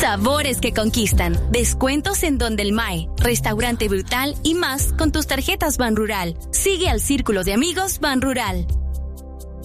Sabores que conquistan, descuentos en Don del Mae, Restaurante Brutal y más con tus tarjetas Ban Rural. Sigue al Círculo de Amigos Ban Rural.